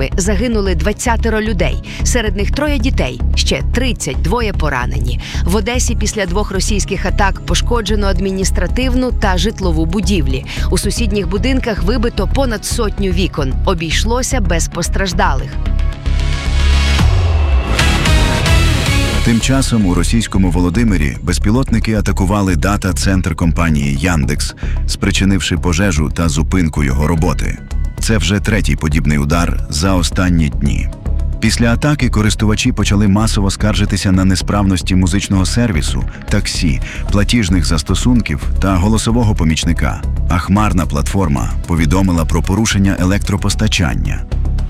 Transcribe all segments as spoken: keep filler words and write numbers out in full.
росіянами загинули двадцятеро людей, серед них троє дітей, ще тридцять два поранені. В Одесі після двох російських атак пошкоджено адміністративну та житлову будівлі. У сусідніх будинках вибито понад сотню вікон. Обійшлося без постраждалих. Тим часом у російському Володимирі безпілотники атакували дата-центр компанії «Яндекс», спричинивши пожежу та зупинку його роботи. Це вже третій подібний удар за останні дні. Після атаки користувачі почали масово скаржитися на несправності музичного сервісу, таксі, платіжних застосунків та голосового помічника. А хмарна платформа повідомила про порушення електропостачання.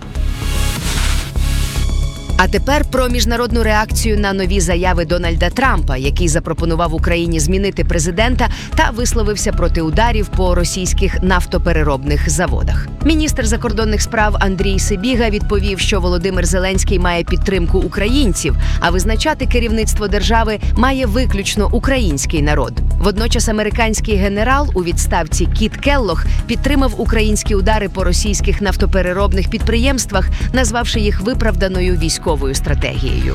А тепер про міжнародну реакцію на нові заяви Дональда Трампа, який запропонував Україні змінити президента та висловився проти ударів по російських нафтопереробних заводах. Міністр закордонних справ Андрій Сибіга відповів, що Володимир Зеленський має підтримку українців, а визначати керівництво держави має виключно український народ. Водночас американський генерал у відставці Кіт Келлог підтримав українські удари по російських нафтопереробних підприємствах, назвавши їх виправданою військовою стратегією.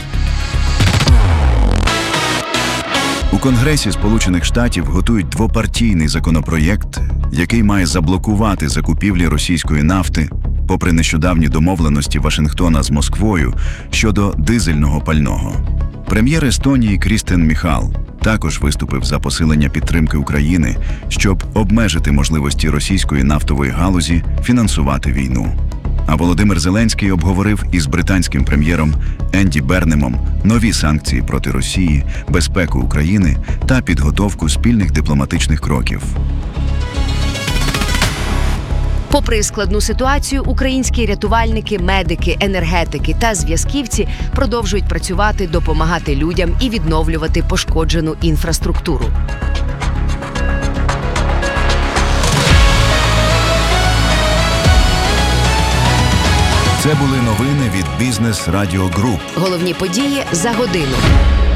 У Конгресі Сполучених Штатів готують двопартійний законопроєкт, який має заблокувати закупівлі російської нафти, попри нещодавні домовленості Вашингтона з Москвою щодо дизельного пального. Прем'єр Естонії Крістен Міхал також виступив за посилення підтримки України, щоб обмежити можливості російської нафтової галузі фінансувати війну. А Володимир Зеленський обговорив із британським прем'єром Енді Бернемом нові санкції проти Росії, безпеку України та підготовку спільних дипломатичних кроків. Попри складну ситуацію, українські рятувальники, медики, енергетики та зв'язківці продовжують працювати, допомагати людям і відновлювати пошкоджену інфраструктуру. Це були новини від Бізнес Радіо Груп. Головні події за годину.